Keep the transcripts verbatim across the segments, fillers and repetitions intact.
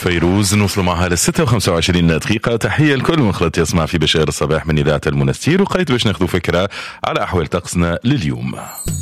فيروز نوصل معها للستة وخمسة وعشرين دقيقة. تحية لكل من خلط يسمع في بشير الصباح من إذاعة المنستير، وقيت باش ناخذ فكرة على أحوال طقسنا لليوم.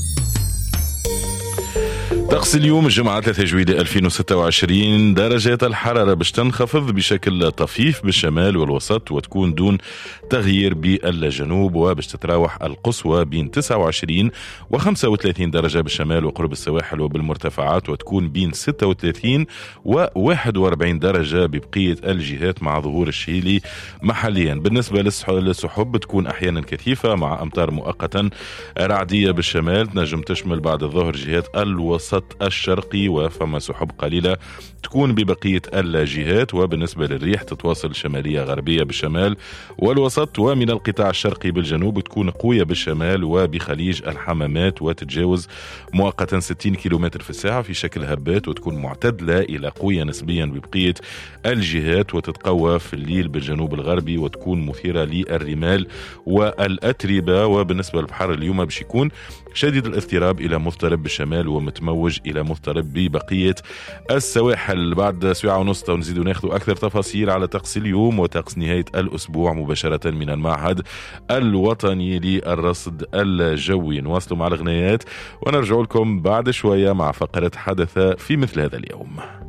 طقس اليوم الجمعة ثلاثة جويلية ألفين وستة وعشرين، درجات الحرارة باش تنخفض بشكل طفيف بالشمال والوسط وتكون دون تغيير بالجنوب، وباش تتراوح القصوى بين تسعة وعشرين و خمسة وثلاثين درجة بالشمال وقرب السواحل وبالمرتفعات، وتكون بين ستة وثلاثين و واحد وأربعين درجة ببقية الجهات مع ظهور الشيلي محليا. بالنسبة للسحب بتكون أحيانا كثيفة مع أمطار مؤقتا رعدية بالشمال، تنجم تشمل بعد الظهر جهات الوسط الشرقي وفما سحب قليلة تكون ببقية الجهات. وبالنسبة للريح تتواصل شمالية غربية بالشمال والوسط ومن القطاع الشرقي بالجنوب، تكون قوية بالشمال وبخليج الحمامات وتتجاوز مؤقتا ستين كيلومتر في الساعة في شكل هبات، وتكون معتدلة إلى قوية نسبيا ببقية الجهات، وتتقوى في الليل بالجنوب الغربي وتكون مثيرة للرمال والأتربة. وبالنسبة للبحر اليوم باش يكون شديد الاضطراب إلى مضطرب بالشمال ومتموج إلى مضطرب ببقية السواحل. بعد ساعة ونص نزيد وناخذ أكثر تفاصيل على طقس اليوم وطقس نهاية الأسبوع مباشرة من المعهد الوطني للرصد الجوي. نواصلوا مع الغنيات ونرجع لكم بعد شوية مع فقرة حدث في مثل هذا اليوم.